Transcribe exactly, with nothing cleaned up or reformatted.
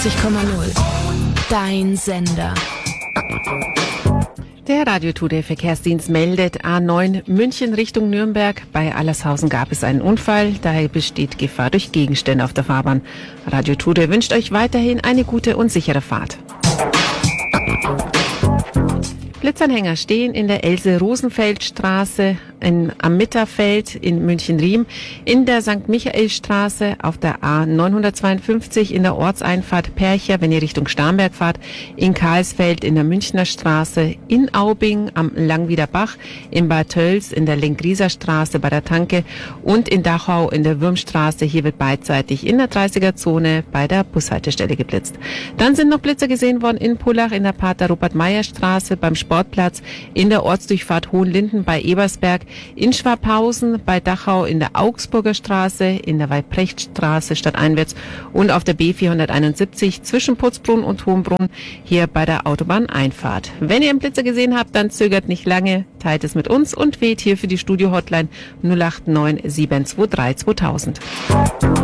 neunundachtzig Komma null. Dein Sender. Der Radio Today Verkehrsdienst meldet A neun München Richtung Nürnberg. Bei Allershausen gab es einen Unfall, daher besteht Gefahr durch Gegenstände auf der Fahrbahn. Radio Today wünscht euch weiterhin eine gute und sichere Fahrt. Blitzanhänger stehen in der Else-Rosenfeld-Straße in, am Mitterfeld in München-Riem, in der Sankt Michaelstraße, auf der A neunhundertzweiundfünfzig in der Ortseinfahrt Percher, wenn ihr Richtung Starnberg fahrt, in Karlsfeld in der Münchner Straße, in Aubing am Langwieder Bach, in Bad Tölz in der Lengrieser Straße bei der Tanke und in Dachau in der Würmstraße. Hier wird beidseitig in der dreißiger-Zone bei der Bushaltestelle geblitzt. Dann sind noch Blitzer gesehen worden in Pullach in der Pater-Rupert-Meyer-Straße, beim Sportplatz, in der Ortsdurchfahrt Hohenlinden bei Ebersberg, in Schwabhausen, bei Dachau in der Augsburger Straße, in der Weibrechtstraße stadteinwärts und auf der B vierhunderteinundsiebzig zwischen Putzbrunn und Hohenbrunn, hier bei der Autobahneinfahrt. Wenn ihr einen Blitzer gesehen habt, dann zögert nicht lange, teilt es mit uns und wählt hier für die Studio-Hotline null acht neun sieben zwei drei zweitausend.